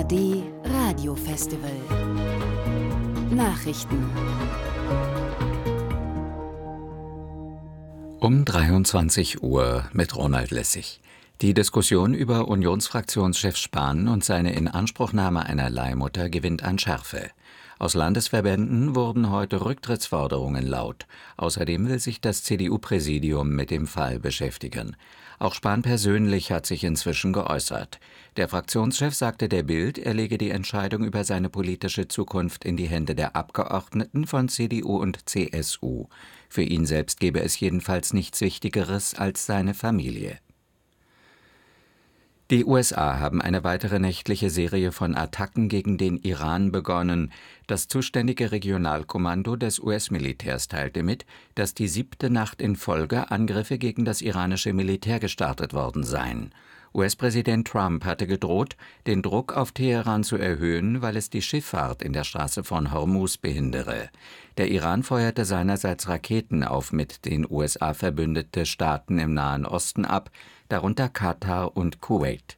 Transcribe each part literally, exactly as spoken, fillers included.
D Radio Festival Nachrichten. Um dreiundzwanzig Uhr mit Ronald Lessig. Die Diskussion über Unionsfraktionschef Spahn und seine Inanspruchnahme einer Leihmutter gewinnt an Schärfe. Aus Landesverbänden wurden heute Rücktrittsforderungen laut. Außerdem will sich das C D U-Präsidium mit dem Fall beschäftigen. Auch Spahn persönlich hat sich inzwischen geäußert. Der Fraktionschef sagte der Bild, er lege die Entscheidung über seine politische Zukunft in die Hände der Abgeordneten von C D U und C S U. Für ihn selbst gebe es jedenfalls nichts Wichtigeres als seine Familie. Die U S A haben eine weitere nächtliche Serie von Attacken gegen den Iran begonnen. Das zuständige Regionalkommando des U S-Militärs teilte mit, dass die siebte Nacht in Folge Angriffe gegen das iranische Militär gestartet worden seien. U S-Präsident Trump hatte gedroht, den Druck auf Teheran zu erhöhen, weil es die Schifffahrt in der Straße von Hormuz behindere. Der Iran feuerte seinerseits Raketen auf mit den U S A verbündete Staaten im Nahen Osten ab, darunter Katar und Kuwait.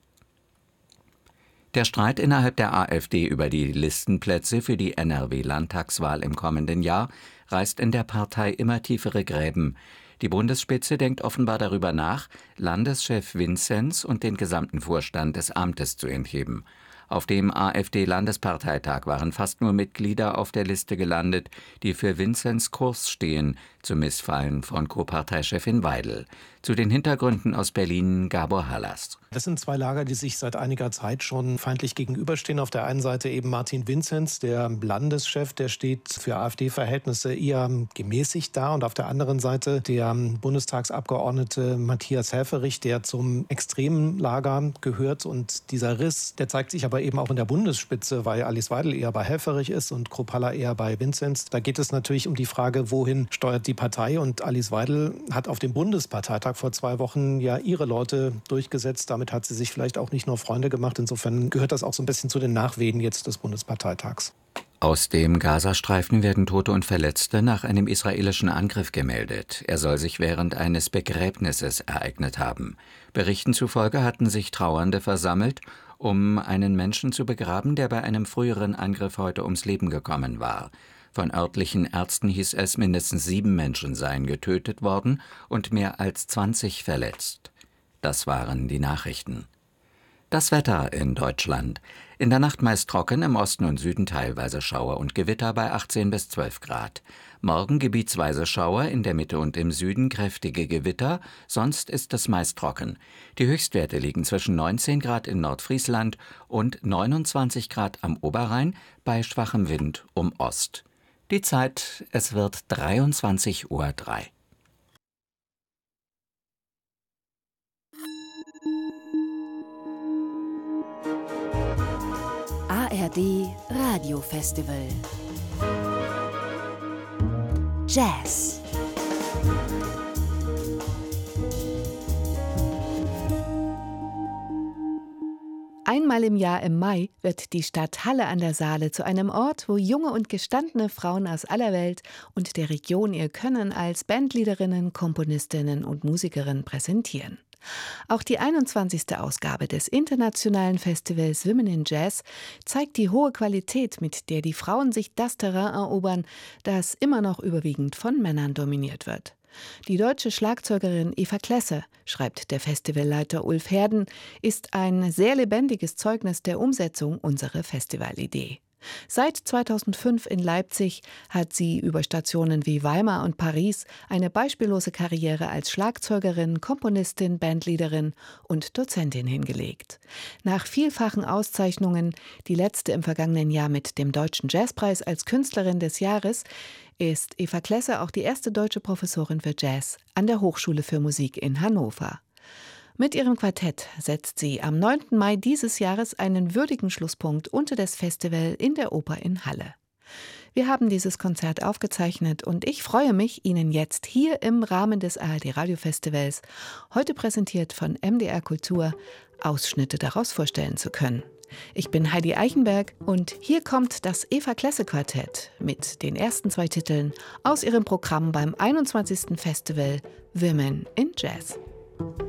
Der Streit innerhalb der AfD über die Listenplätze für die N R W-Landtagswahl im kommenden Jahr reißt in der Partei immer tiefere Gräben. Die Bundesspitze denkt offenbar darüber nach, Landeschef Vinzenz und den gesamten Vorstand des Amtes zu entheben. Auf dem AfD-Landesparteitag waren fast nur Mitglieder auf der Liste gelandet, die für Vinzenz Kurs stehen, zum Missfallen von Co-Parteichefin Weidel. Zu den Hintergründen aus Berlin Gabor Hallas. Das sind zwei Lager, die sich seit einiger Zeit schon feindlich gegenüberstehen. Auf der einen Seite eben Martin Vinzenz, der Landeschef, der steht für AfD-Verhältnisse eher gemäßigt da. Und auf der anderen Seite der Bundestagsabgeordnete Matthias Helfferich, der zum extremen Lager gehört. Und dieser Riss, der zeigt sich aber eben auch in der Bundesspitze, weil Alice Weidel eher bei Helfferich ist und Kruppalla eher bei Vinzenz. Da geht es natürlich um die Frage, wohin steuert die Partei. Und Alice Weidel hat auf dem Bundesparteitag vor zwei Wochen ja ihre Leute durchgesetzt. Damit hat sie sich vielleicht auch nicht nur Freunde gemacht. Insofern gehört das auch so ein bisschen zu den Nachwehen jetzt des Bundesparteitags. Aus dem Gazastreifen werden Tote und Verletzte nach einem israelischen Angriff gemeldet. Er soll sich während eines Begräbnisses ereignet haben. Berichten zufolge hatten sich Trauernde versammelt, um einen Menschen zu begraben, der bei einem früheren Angriff heute ums Leben gekommen war. Von örtlichen Ärzten hieß es, mindestens sieben Menschen seien getötet worden und mehr als zwanzig verletzt. Das waren die Nachrichten. Das Wetter in Deutschland. In der Nacht meist trocken, im Osten und Süden teilweise Schauer und Gewitter bei achtzehn bis zwölf Grad. Morgen gebietsweise Schauer, in der Mitte und im Süden kräftige Gewitter, sonst ist es meist trocken. Die Höchstwerte liegen zwischen neunzehn Grad in Nordfriesland und neunundzwanzig Grad am Oberrhein bei schwachem Wind um Ost. Die Zeit, es wird dreiundzwanzig Uhr drei. A R D Radio Festival Jazz. Einmal im Jahr im Mai wird die Stadt Halle an der Saale zu einem Ort, wo junge und gestandene Frauen aus aller Welt und der Region ihr Können als Bandleaderinnen, Komponistinnen und Musikerinnen präsentieren. Auch die einundzwanzigste Ausgabe des internationalen Festivals Women in Jazz zeigt die hohe Qualität, mit der die Frauen sich das Terrain erobern, das immer noch überwiegend von Männern dominiert wird. Die deutsche Schlagzeugerin Eva Klesse, schreibt der Festivalleiter Ulf Herden, ist ein sehr lebendiges Zeugnis der Umsetzung unserer Festivalidee. Seit zweitausendfünf in Leipzig hat sie über Stationen wie Weimar und Paris eine beispiellose Karriere als Schlagzeugerin, Komponistin, Bandleaderin und Dozentin hingelegt. Nach vielfachen Auszeichnungen, die letzte im vergangenen Jahr mit dem Deutschen Jazzpreis als Künstlerin des Jahres, ist Eva Klesse auch die erste deutsche Professorin für Jazz an der Hochschule für Musik in Hannover. Mit ihrem Quartett setzt sie am neunten Mai dieses Jahres einen würdigen Schlusspunkt unter das Festival in der Oper in Halle. Wir haben dieses Konzert aufgezeichnet und ich freue mich, Ihnen jetzt hier im Rahmen des A R D Radiofestivals, heute präsentiert von M D R Kultur, Ausschnitte daraus vorstellen zu können. Ich bin Heidi Eichenberg und hier kommt das Eva Klesse Quartett mit den ersten zwei Titeln aus ihrem Programm beim einundzwanzigsten Festival Women in Jazz.